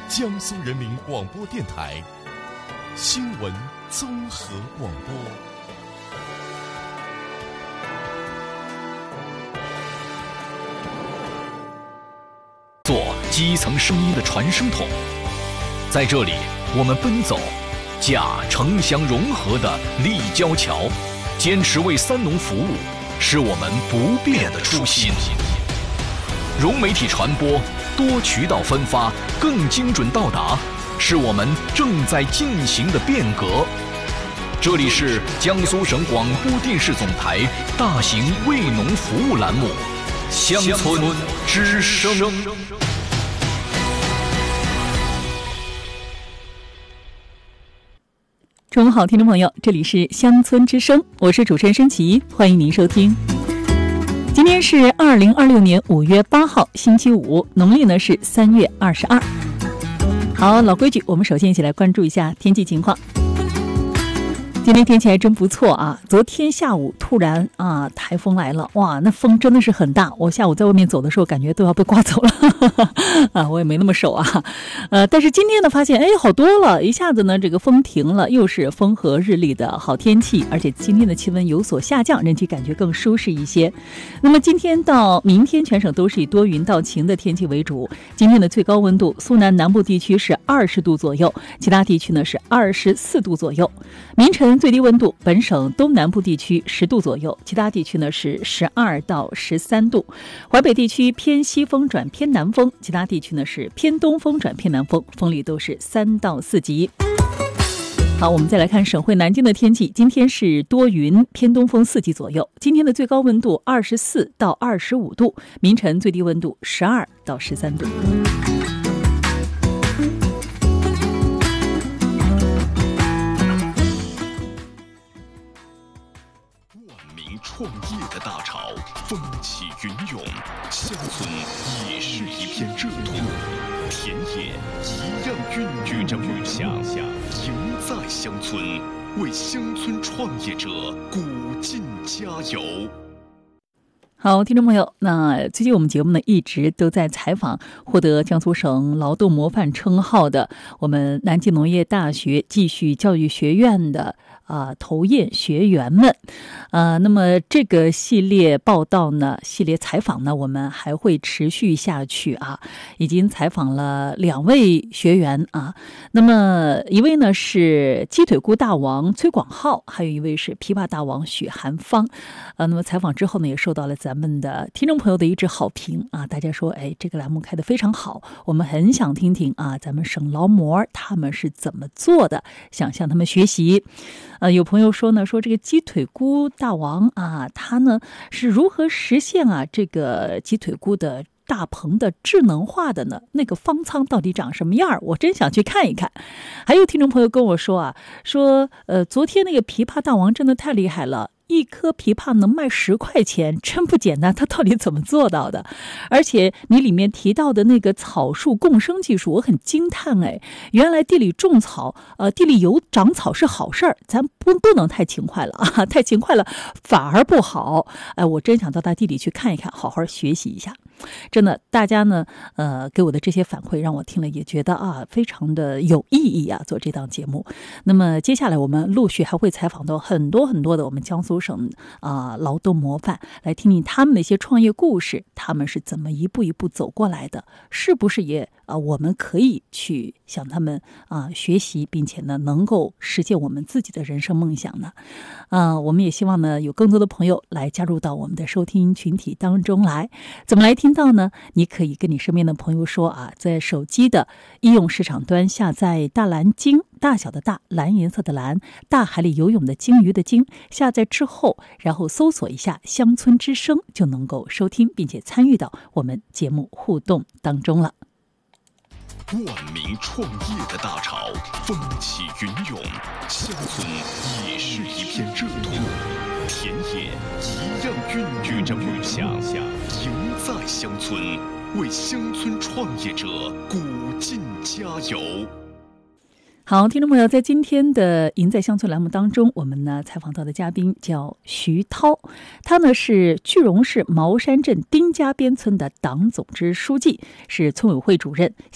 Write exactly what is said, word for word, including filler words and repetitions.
江苏人民广播电台新闻综合广播。 做基层声音的传声筒，在这里我们奔走架城乡融合的立交桥，坚持为三农服务，是我们不变的初心。融媒体传播，多渠道分发，更精准到达，是我们正在进行的变革。这里是江苏省广播电视总台大型为农服务栏目《乡村之声》。 中午好，听众朋友，这里是乡村之声，我是主持人申琦，欢迎您收听。今天是二零二六年五月八号，星期五，农历呢是三月二十二。好，老规矩，我们首先一起来关注一下天气情况。今天天气还真不错啊！昨天下午突然啊，台风来了，哇，那风真的是很大。我下午在外面走的时候，感觉都要被刮走了啊！我也没那么瘦啊，呃，但是今天呢，发现哎，好多了，一下子呢，这个风停了，又是风和日丽的好天气，而且今天的气温有所下降，人体感觉更舒适一些。那么今天到明天，全省都是以多云到晴的天气为主。今天的最高温度，苏南南部地区是二十度左右，其他地区呢是二十四度左右。明晨最低温度，本省东南部地区十度左右，其他地区呢是十二到十三度。淮北地区偏西风转偏南风，其他地区呢是偏东风转偏南风，风力都是三到四级。好，我们再来看省会南京的天气，今天是多云，偏东风四级左右。今天的最高温度二十四到二十五度，明晨最低温度十二到十三度。 创业的大潮风起云涌，乡村也是一片热土，田野一样孕育着梦想，赢在乡村，为乡村创业者鼓劲加油。 好，听众朋友，那最近我们节目呢一直都在采访获得江苏省劳动模范称号的我们南京农业大学继续教育学院的啊、呃，投唁学员们，呃，那么这个系列报道呢，系列采访呢，我们还会持续下去啊。已经采访了两位学员啊，那么一位呢是鸡腿菇大王崔广浩，还有一位是枇杷大王许寒芳。呃，那么采访之后呢，也受到了咱们的听众朋友的一致好评啊，大家说，哎，这个栏目开得非常好，我们很想听听啊，咱们省劳模他们是怎么做的，想向他们学习。呃，有朋友说呢，说这个鸡腿菇大王啊，他呢是如何实现啊这个鸡腿菇的大棚的智能化的呢？那个方舱到底长什么样？我真想去看一看。还有听众朋友跟我说啊，说呃，昨天那个枇杷大王真的太厉害了。一颗枇杷能卖十块钱，真不简单，他到底怎么做到的？而且你里面提到的那个草树共生技术，我很惊叹哎！原来地里种草，呃，地里有长草是好事儿，咱不不能太勤快了啊，太勤快了反而不好。哎，我真想到他地里去看一看，好好学习一下。真的，大家呢，呃，给我的这些反馈让我听了也觉得啊，非常的有意义啊，做这档节目。那么接下来我们陆续还会采访到很多很多的我们江苏省啊、呃、劳动模范，来听听他们的一些创业故事，他们是怎么一步一步走过来的，是不是也啊、呃、我们可以去向他们啊、呃、学习，并且呢能够实现我们自己的人生梦想呢？啊、呃，我们也希望呢有更多的朋友来加入到我们的收听群体当中来。怎么来听到呢？你可以跟你身边的朋友说啊，在手机的应用市场端下载大蓝鲸，大小的大，蓝颜色的蓝，大海里游泳的鲸鱼的鲸，下载之后，然后搜索一下乡村之声，就能够收听并且参与到我们节目互动当中了。 万民创业的大潮风起云涌，乡村也是一片热土，田野一样孕育着梦想，赢在乡村，为乡村创业者鼓劲加油。 好，听众朋友，在今天的赢在乡村栏目当中，我们呢采访到的嘉宾叫徐涛，他呢是句容市茅山镇丁家边村的党总支书记，是村委会主任，